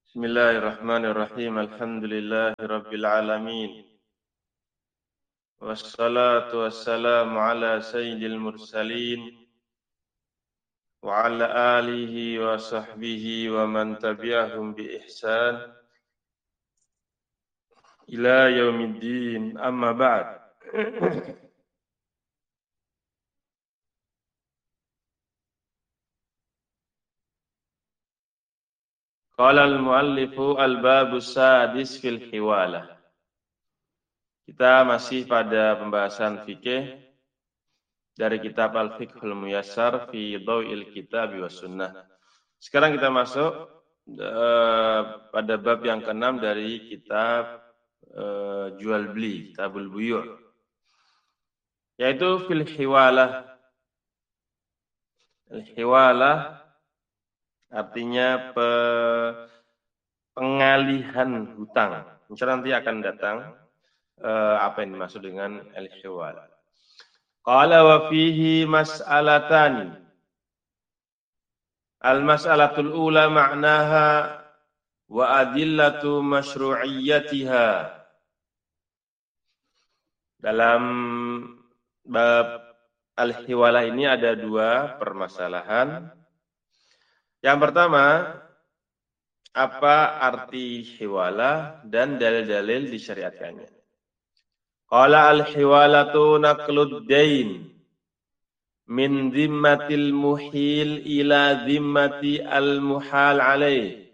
Bismillahirrahmanirrahim. Alhamdulillahirabbil alamin. Wassalatu wassalamu ala sayyidil mursalin wa ala alihi wa sahbihi wa man tabi'ahum bi ihsan ila yaumiddin. Amma ba'd. Qala al-muallifu al-babu sadis fil hiwalah. Kita masih pada pembahasan fikih dari kitab Al-Fiqhul Muyassar fi Dhaw'il Kitab wa Sunnah. Sekarang kita masuk pada bab yang ke-6 dari kitab jual beli, Kitabul Buyu', yaitu fil hiwalah. Al-hiwalah artinya pengalihan hutang. Insya Allah nanti akan datang apa yang dimaksud dengan al-hiwalah. Qala wa fihi mas'alatani. Al-mas'alatul ula ma'naha wa adillatu masyru'iyyatiha. Dalam bab al-hiwalah ini ada dua permasalahan. Yang pertama, apa arti hiwalah dan dalil-dalil disyariatkannya. Qala al-hiwalatu naqlud dain min dhimmatil muhil ila dhimmati al-muhal alaih